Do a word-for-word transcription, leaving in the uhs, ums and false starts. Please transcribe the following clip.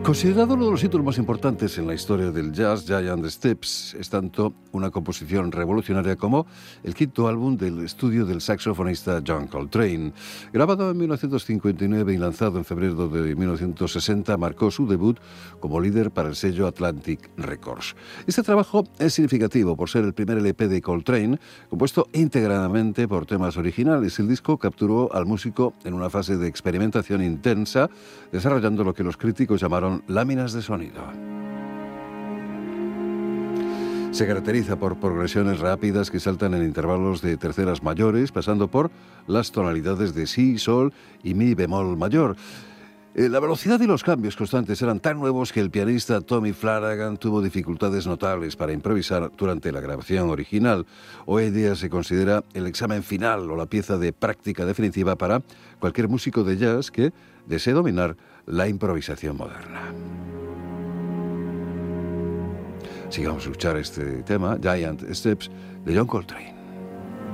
Considerado uno de los hitos más importantes en la historia del jazz, Giant Steps es tanto una composición revolucionaria como el quinto álbum del estudio del saxofonista John Coltrane. Grabado en mil novecientos cincuenta y nueve y lanzado en febrero de mil novecientos sesenta, marcó su debut como líder para el sello Atlantic Records. Este trabajo es significativo por ser el primer L P de Coltrane compuesto íntegramente por temas originales. El disco capturó al músico en una fase de experimentación intensa, desarrollando lo que los críticos llamaron láminas de sonido. Se caracteriza por progresiones rápidas que saltan en intervalos de terceras mayores, pasando por las tonalidades de si, sol y mi bemol mayor. La velocidad y los cambios constantes eran tan nuevos que el pianista Tommy Flanagan tuvo dificultades notables para improvisar durante la grabación original. Hoy en día se considera el examen final o la pieza de práctica definitiva para cualquier músico de jazz que desee dominar la improvisación moderna. Sigamos a escuchar este tema, Giant Steps, de John Coltrane.